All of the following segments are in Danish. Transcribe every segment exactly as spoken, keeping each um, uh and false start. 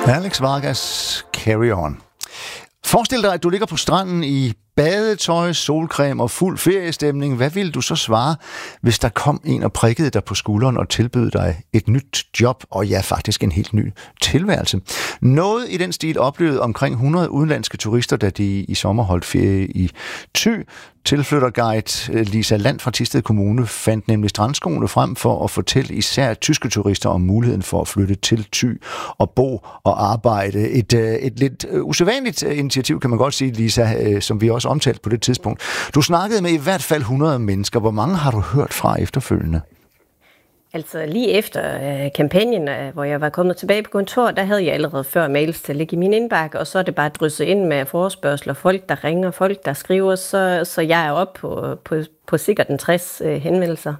Alex Vargas, Carry On. Forestil dig, at du ligger på stranden i badetøj, solcreme og fuld feriestemning. Hvad ville du så svare, hvis der kom en og prikkede dig på skulderen og tilbød dig et nyt job, og ja, faktisk en helt ny tilværelse? Noget i den stil oplevede omkring hundrede udenlandske turister, da de i sommer holdt ferie i Thy. Tilflytterguide Lisa Land fra Thisted Kommune fandt nemlig strandskoene frem for at fortælle især tyske turister om muligheden for at flytte til Thy og bo og arbejde. Et, et lidt usædvanligt initiativ, kan man godt sige, Lisa, som vi også omtalte på det tidspunkt. Du snakkede med i hvert fald hundrede mennesker. Hvor mange har du hørt fra efterfølgende? Altså lige efter øh, kampagnen, øh, hvor jeg var kommet tilbage på kontor, der havde jeg allerede før mails til at ligge i min indbakke, og så er det bare drysset ind med forespørgsler, folk der ringer, folk der skriver, så, så jeg er oppe på, på, på sikkert en tres øh, henvendelser.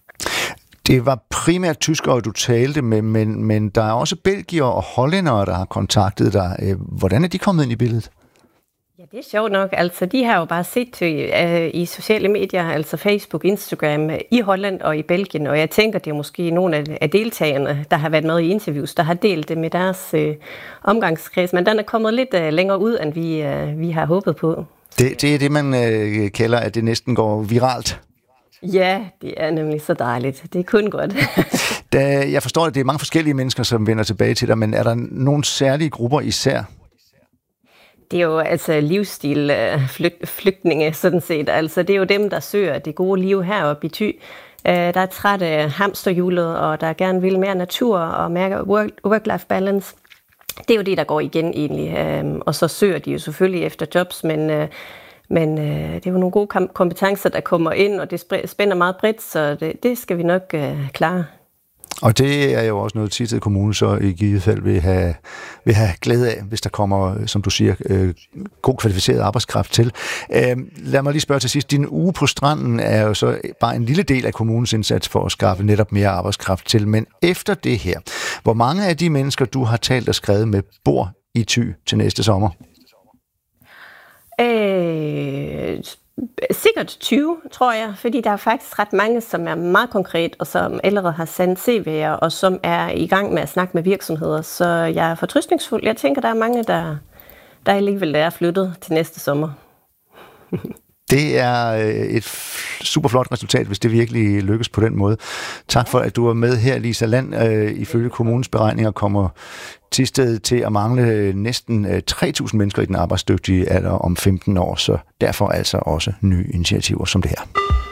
Det var primært tyskere, du talte med, men, men der er også belgier og hollændere, der har kontaktet dig. Hvordan er de kommet ind i billedet? Ja, det er sjovt nok. Altså, de har jo bare set øh, i sociale medier, altså Facebook, Instagram, i Holland og i Belgien, og jeg tænker, det er måske nogle af, af deltagerne, der har været med i interviews, der har delt det med deres øh, omgangskreds, men den er kommet lidt øh, længere ud, end vi, øh, vi har håbet på. Det, det er det, man øh, kalder, at det næsten går viralt. Ja, det er nemlig så dejligt. Det er kun godt. Da, jeg forstår, at det er mange forskellige mennesker, som vender tilbage til dig, men er der nogle særlige grupper især? Det er jo altså livsstil flygt, flygtninge, sådan set. Altså, det er jo dem, der søger det gode liv heroppe i Thy. Der er træt af hamsterhjulet, og der gerne vil mere natur og mere work-life balance. Det er jo det, der går igen egentlig. Og så søger de jo selvfølgelig efter jobs, men, men det er jo nogle gode kompetencer, der kommer ind, og det spænder meget bredt, så det, det skal vi nok klare. Og det er jo også noget, Thisted Kommune så i givet fald vil have, vil have glæde af, hvis der kommer, som du siger, øh, god kvalificeret arbejdskraft til. Øh, lad mig lige spørge til sidst. Din uge på stranden er jo så bare en lille del af kommunens indsats for at skaffe netop mere arbejdskraft til. Men efter det her, hvor mange af de mennesker, du har talt og skrevet med, bor i Thy til næste sommer? Øh... Sikkert tyve, tror jeg, fordi der er faktisk ret mange, som er meget konkret, og som allerede har sendt C V'er, og som er i gang med at snakke med virksomheder. Så jeg er fortrøstningsfuld. Jeg tænker, der er mange, der, der alligevel er flyttet til næste sommer. Det er et super flot resultat, hvis det virkelig lykkes på den måde. Tak for, at du var med her, Lisa Land. Ifølge kommunens beregninger kommer Thisted til at mangle næsten tre tusind mennesker i den arbejdsdygtige alder om femten år, så derfor altså også nye initiativer som det her.